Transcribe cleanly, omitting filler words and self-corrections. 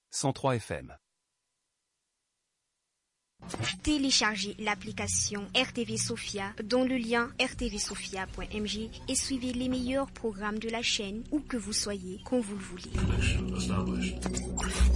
103 FM. Téléchargez l'application RTV Sophia dont le lien rtvsophia.mg et suivez les meilleurs programmes de la chaîne où que vous soyez, quand vous le voulez.